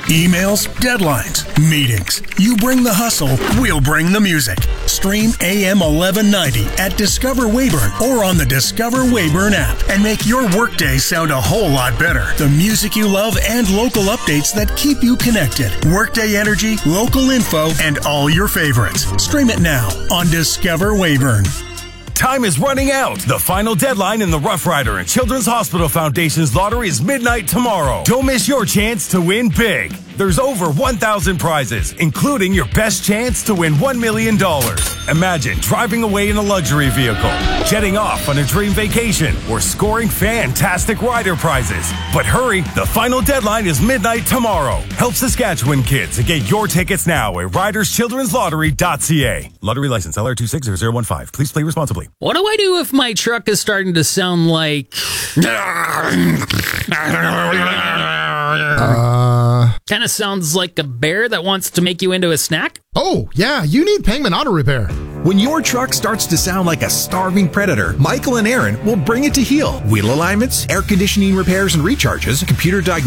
Emails, deadlines, meetings. You bring the hustle, we'll bring the music. Stream AM 1190 at Discover Weyburn or on the Discover Weyburn app and make your workday sound a whole lot better. The music you love and local updates that keep you connected. Workday energy, local info, and all your favorites. Stream it now on Discover Weyburn. Time is running out. The final deadline in the Rough Rider and Children's Hospital Foundation's lottery is midnight tomorrow. Don't miss your chance to win big. There's over 1,000 prizes, including your best chance to win $1 million. Imagine driving away in a luxury vehicle, jetting off on a dream vacation, or scoring fantastic rider prizes. But hurry, the final deadline is midnight tomorrow. Help Saskatchewan kids and get your tickets now at riderschildrenslottery.ca. Lottery license LR260015. Please play responsibly. What do I do if my truck is starting to sound like... Kind of sounds like a bear that wants to make you into a snack? Oh, yeah, you need Pangman Auto Repair. When your truck starts to sound like a starving predator, Michael and Aaron will bring it to heel. Wheel alignments, air conditioning repairs and recharges, computer diagnostics,